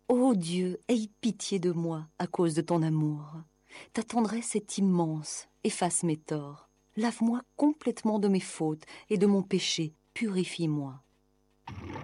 Ô Dieu, aie pitié de moi à cause de ton amour. Ta tendresse est immense, efface mes torts. Lave-moi complètement de mes fautes et de mon péché, purifie-moi.